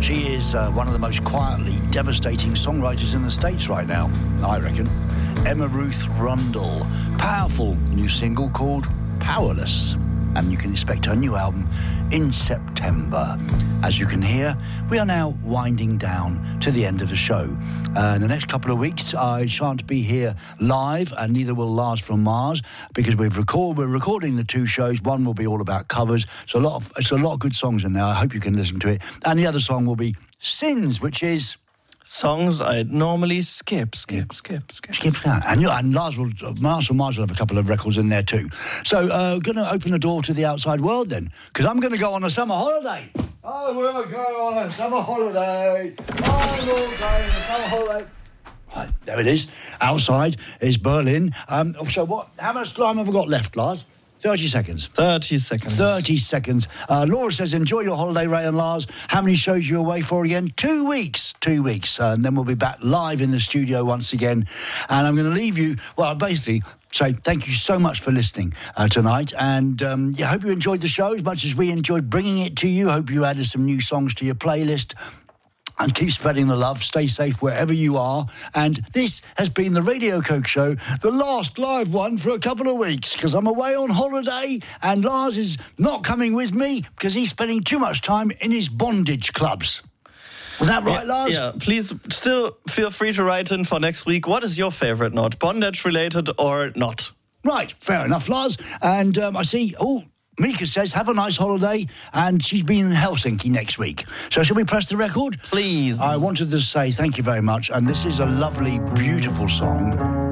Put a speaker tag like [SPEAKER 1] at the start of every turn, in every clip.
[SPEAKER 1] She is one of the most quietly devastating songwriters in the States right now, I reckon. Emma Ruth Rundle. Powerful new single called Powerless. And you can expect her new album in September. As you can hear, we are now winding down to the end of the show. In the next couple of weeks, I shan't be here live, and neither will Lars from Mars, because we're recording the two shows. One will be all about covers. It's a lot of good songs in there. I hope you can listen to it. And the other song will be Sins, which is
[SPEAKER 2] songs I'd normally skip.
[SPEAKER 1] And Lars from Mars will have a couple of records in there too. So, going to open the door to the outside world then, because I'm going to go on a summer holiday. I will go on a summer holiday. I will go on a summer holiday. Right, there it is. Outside is Berlin. So how much time have we got left, Lars? 30 seconds.
[SPEAKER 2] 30 seconds.
[SPEAKER 1] 30 seconds. Laura says, enjoy your holiday, Ray and Lars. How many shows are you away for again? 2 weeks. 2 weeks. And then we'll be back live in the studio once again. And I'm going to leave you, basically say thank you so much for listening tonight. And I hope you enjoyed the show as much as we enjoyed bringing it to you. Hope you added some new songs to your playlist. And keep spreading the love. Stay safe wherever you are. And this has been the Radio Coke Show, the last live one for a couple of weeks, because I'm away on holiday and Lars is not coming with me because he's spending too much time in his bondage clubs. Is that right, Lars?
[SPEAKER 2] Yeah, please still feel free to write in for next week. What is your favourite knot? Bondage related or not?
[SPEAKER 1] Right, fair enough, Lars. And I see... Mika says, have a nice holiday, and she's been in Helsinki next week. So shall we press the record?
[SPEAKER 2] Please.
[SPEAKER 1] I wanted to say thank you very much, and this is a lovely, beautiful song.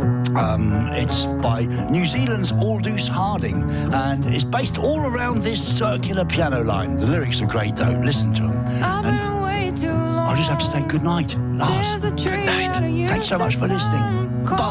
[SPEAKER 1] It's by New Zealand's Aldous Harding, and it's based all around this circular piano line. The lyrics are great, though. Listen to them. And I'll just have to say good night, Lars. Good night. Thanks so much for listening. Bye.